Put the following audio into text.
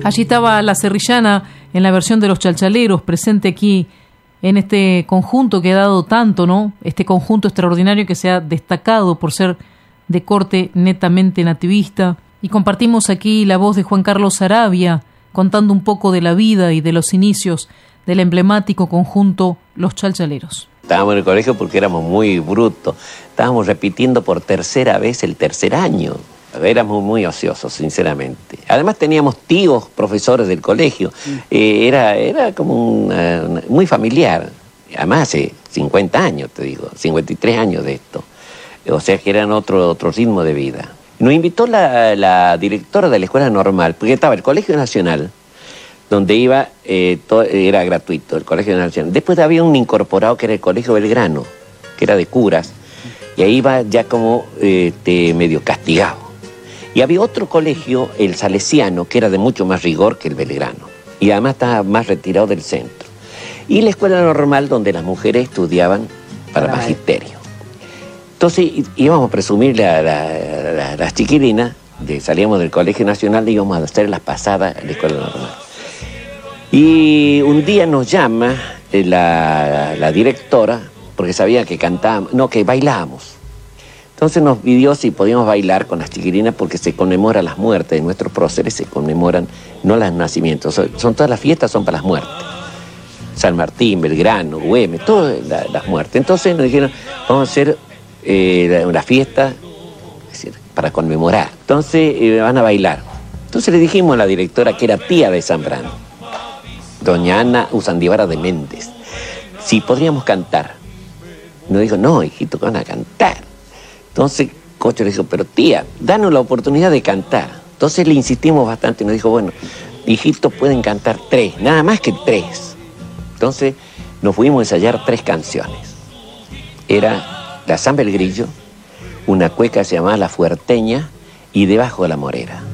Allí estaba La Serrillana en la versión de Los Chalchaleros, presente aquí en este conjunto que ha dado tanto, ¿no? Este conjunto extraordinario que se ha destacado por ser de corte netamente nativista. Y compartimos aquí la voz de Juan Carlos Arabia, contando un poco de la vida y de los inicios del emblemático conjunto Los Chalchaleros. Estábamos en el colegio porque éramos muy brutos. Estábamos repitiendo por tercera vez el tercer año. Éramos muy ociosos, sinceramente. Además teníamos tíos, profesores del colegio. Era como muy familiar. Además hace 50 años, te digo, 53 años de esto. O sea que eran otro ritmo de vida. Nos invitó la directora de la escuela normal, porque estaba el Colegio Nacional, donde iba, era gratuito, el Colegio Nacional. Después había un incorporado que era el Colegio Belgrano, que era de curas, y ahí iba ya como medio castigado. Y había otro colegio, el Salesiano, que era de mucho más rigor que el Belgrano. Y además estaba más retirado del centro. Y la escuela normal, donde las mujeres estudiaban para magisterio. Entonces íbamos a presumirle a las chiquilinas, salíamos del Colegio Nacional y íbamos a hacer las pasadas a la escuela normal. Y un día nos llama la directora, porque sabía que cantábamos, no, que bailábamos. Entonces nos pidió si podíamos bailar con las chiquilinas porque se conmemora las muertes de nuestros próceres, se conmemoran, no los nacimientos, son todas las fiestas, son para las muertes. San Martín, Belgrano, Güemes, todas las muertes. Entonces nos dijeron, vamos a hacer una fiesta, es decir, para conmemorar. Entonces van a bailar. Entonces le dijimos a la directora, que era tía de Zambrano, doña Ana Usandivara de Méndez, si podríamos cantar. Nos dijo, no, hijito, que van a cantar. Entonces Cocho le dijo, pero tía, danos la oportunidad de cantar. Entonces le insistimos bastante y nos dijo, bueno, hijitos, pueden cantar 3, nada más que 3. Entonces nos fuimos a ensayar 3 canciones. Era La Zamba del Grillo, una cueca que se llamaba La Fuerteña y Debajo de la Morera.